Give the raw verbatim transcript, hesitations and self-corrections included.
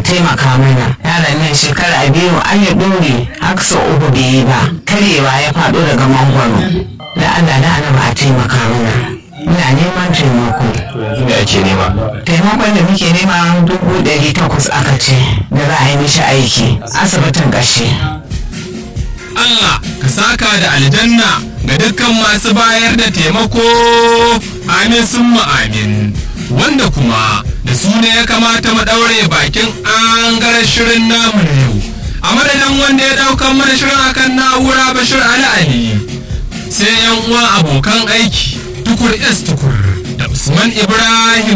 taimaka mana. Yaron nan shekara biyu an yi ɗore har sau uku bai yi ba, karyewa ya faɗo daga mangwaro. Da Allah da ana ba a taimaka mana. Muna neman taimako. Yanzu me ake nema? Taimakon da muke nema dubu ɗari takwas aka ce da za a yi mishi aiki asibitin ƙashi. Allah ka saka da aljanna ga dukkan masu bayar da taimako, amin summa amin. Wanda kuma da su ne ya kamata mu ɗaure bakin angarar shirin namu na yau. A madadin wanda ya ɗaukan mana shirin akan na'ura Bashir Ali Ali, sai yan uwa abokan aiki Tukur S Tukur da Usman Ibrahim